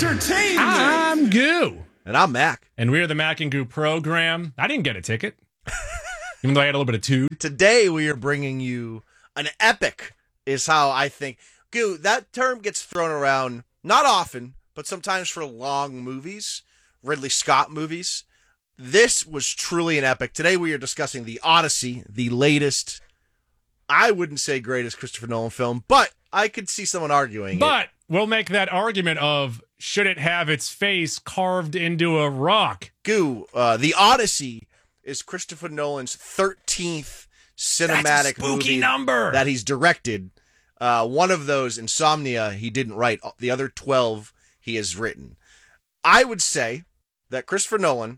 entertainment. I'm Goo. And I'm Mac. And we're the Mac and Goo program. I didn't get a ticket, even though I had a little bit of toot. Today we are bringing you an epic, is how I think. Goo, that term gets thrown around not often, but sometimes for long movies, Ridley Scott movies. This was truly an epic. Today we are discussing The Odyssey, the latest, I wouldn't say greatest Christopher Nolan film, but I could see someone arguing But we'll make that argument of, should it have its face carved into a rock? Goo, The Odyssey is Christopher Nolan's 13th cinematic That's a spooky movie number that he's directed. One of those, Insomnia, he didn't write. The other 12 he has written. I would say that Christopher Nolan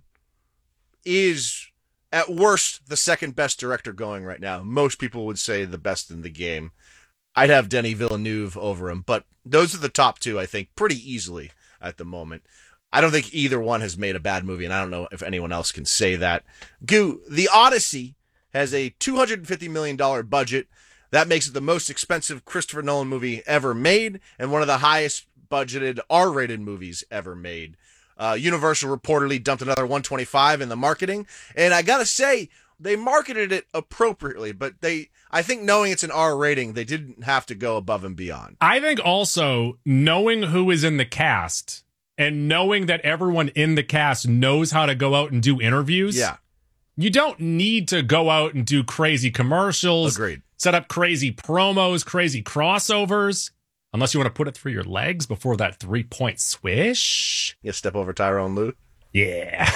is, at worst, the second best director going right now. Most people would say the best in the game. I'd have Denis Villeneuve over him, but those are the top two, I think, pretty easily at the moment. I don't think either one has made a bad movie, and I don't know if anyone else can say that. Goo, The Odyssey has a $250 million budget. That makes it the most expensive Christopher Nolan movie ever made, and one of the highest budgeted R-rated movies ever made. Universal reportedly dumped another $125 in the marketing, and I gotta say, they marketed it appropriately, but I think knowing it's an R rating, they didn't have to go above and beyond. I think also knowing who is in the cast and knowing that everyone in the cast knows how to go out and do interviews. Yeah. You don't need to go out and do crazy commercials. Agreed. Set up crazy promos, crazy crossovers. Unless you want to put it through your legs before that 3-point swish. You step over Tyrone Lue. Yeah.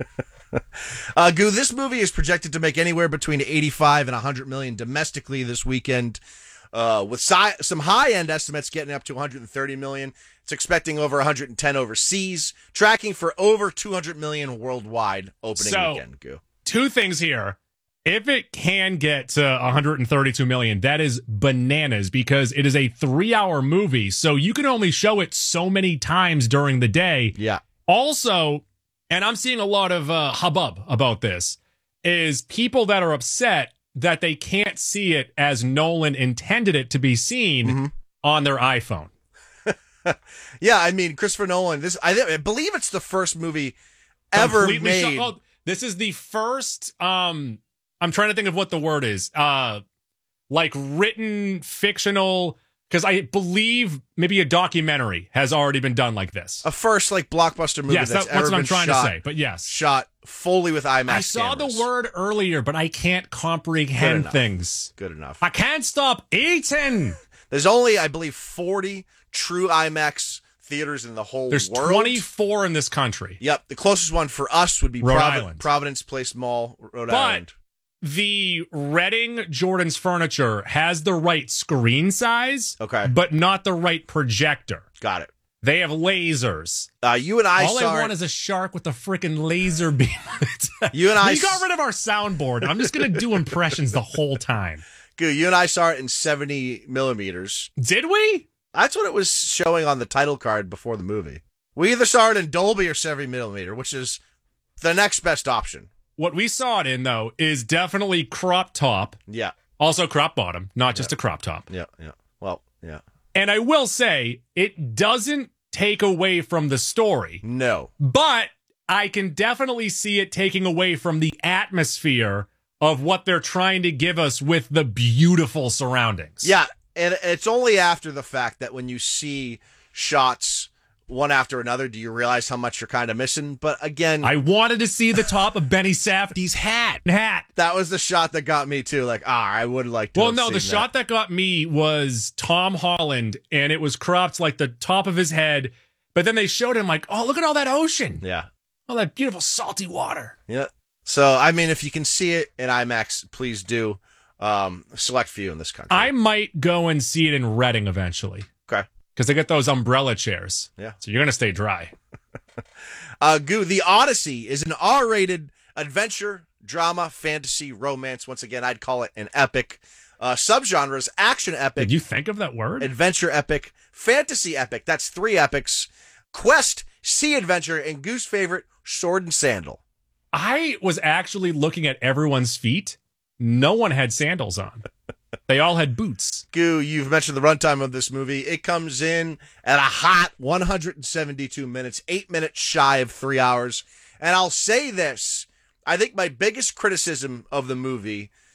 Goo, this movie is projected to make anywhere between 85 and 100 million domestically this weekend, with some high-end estimates getting up to 130 million. It's expecting over 110 overseas, tracking for over 200 million worldwide opening weekend. Goo. Two things here. If it can get to 132 million, that is bananas because it is a 3-hour movie, so you can only show it so many times during the day. Yeah. Also, and I'm seeing a lot of hubbub about this, is people that are upset that they can't see it as Nolan intended it to be seen on their iPhone. Yeah, I mean, Christopher Nolan, I believe it's the first movie ever made. This is the first, I'm trying to think of what the word is, like written fictional, because I believe maybe a documentary has already been done like this. A first, like, blockbuster movie yes, that's that's ever what I'm been trying shot, to say, but yes. Shot fully with IMAX I saw cameras. the word earlier, but I can't comprehend things. Good enough. I can't stop eating. There's only, I believe, 40 true IMAX theaters in the whole There's world. 24 in this country. Yep. The closest one for us would be Rhode Island. Providence Place Mall, Rhode But Island. the Reading Jordan's Furniture has the right screen size, Okay. but not the right projector. Got it. They have lasers. You and I All saw I want is a shark with a freaking laser beam. You and I We got rid of our soundboard. I'm just going to do impressions the whole time. Good. You and I saw it in 70 millimeters. Did we? That's what it was showing on the title card before the movie. We either saw it in Dolby or 70 millimeter, which is the next best option. What we saw it in, though, is definitely crop top. Yeah. Also crop bottom, not just a crop top. Yeah. Well, yeah. And I will say, it doesn't take away from the story. No. But I can definitely see it taking away from the atmosphere of what they're trying to give us with the beautiful surroundings. Yeah, and it's only after the fact that when you see shots one after another, do you realize how much you're kind of missing? But again, I wanted to see the top of Benny Safdie's hat. That was the shot that got me too. Like, I would like to. Well, no, the shot that got me was Tom Holland, and it was cropped like the top of his head. But then they showed him like, oh, look at all that ocean. Yeah. All that beautiful salty water. Yeah. So, I mean, if you can see it in IMAX, please do. Select few in this country. I might go and see it in Reading eventually. Okay. Because they get those umbrella chairs. Yeah. So you're going to stay dry. Goo, The Odyssey is an R-rated adventure, drama, fantasy, romance. Once again, I'd call it an epic. Subgenres, action epic. Did you think of that word? Adventure epic, fantasy epic. That's 3 epics. Quest, sea adventure, and Goo's favorite, sword and sandal. I was actually looking at everyone's feet. No one had sandals on. They all had boots. Goo, you've mentioned the runtime of this movie. It comes in at a hot 172 minutes, 8 minutes shy of 3 hours. And I'll say this. I think my biggest criticism of the movie